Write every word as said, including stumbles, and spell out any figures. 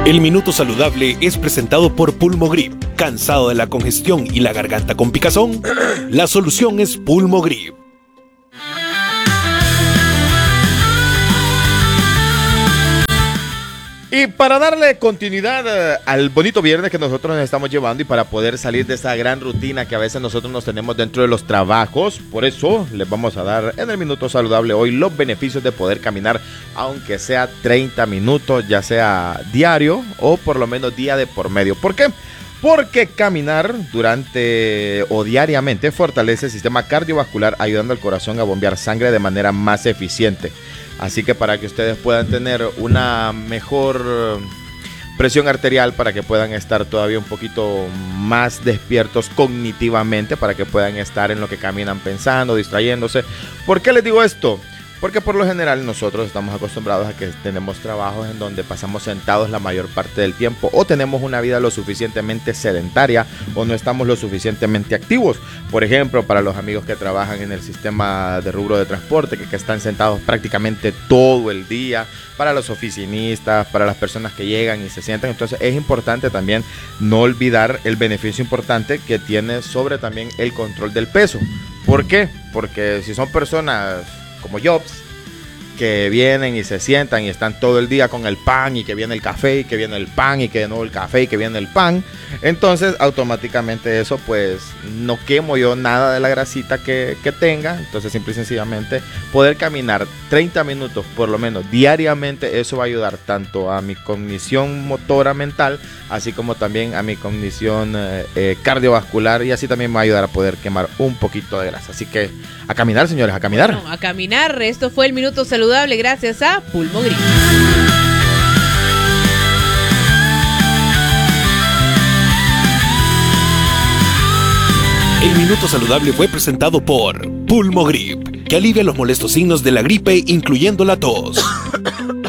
El Minuto Saludable es presentado por Pulmogrip. ¿Cansado de la congestión y la garganta con picazón? La solución es Pulmogrip. Y para darle continuidad uh, al bonito viernes que nosotros nos estamos llevando y para poder salir de esa gran rutina que a veces nosotros nos tenemos dentro de los trabajos, por eso les vamos a dar en el Minuto Saludable hoy los beneficios de poder caminar, aunque sea treinta minutos, ya sea diario o por lo menos día de por medio. ¿Por qué? Porque caminar durante o diariamente fortalece el sistema cardiovascular, ayudando al corazón a bombear sangre de manera más eficiente. Así que para que ustedes puedan tener una mejor presión arterial, para que puedan estar todavía un poquito más despiertos cognitivamente, para que puedan estar en lo que caminan pensando, distrayéndose. ¿Por qué les digo esto? Porque por lo general nosotros estamos acostumbrados a que tenemos trabajos en donde pasamos sentados la mayor parte del tiempo, o tenemos una vida lo suficientemente sedentaria, o no estamos lo suficientemente activos. Por ejemplo, para los amigos que trabajan en el sistema de rubro de transporte, que, que están sentados prácticamente todo el día, para los oficinistas, para las personas que llegan y se sientan. Entonces es importante también no olvidar el beneficio importante que tiene sobre también el control del peso. ¿Por qué? Porque si son personas como Jobs, que vienen y se sientan y están todo el día con el pan, y que viene el café, y que viene el pan, y que de nuevo el café, y que viene el pan, entonces automáticamente eso, pues no quemo yo nada de la grasita que, que tenga. Entonces simple y sencillamente poder caminar treinta minutos por lo menos diariamente, eso va a ayudar tanto a mi cognición motora mental, así como también a mi cognición eh, eh, cardiovascular, y así también me va a ayudar a poder quemar un poquito de grasa. Así que a caminar, señores, a caminar. Bueno, a caminar. Esto fue el Minuto Saludable gracias a Pulmogrip. El Minuto Saludable fue presentado por Pulmogrip, que alivia los molestos signos de la gripe, incluyendo la tos.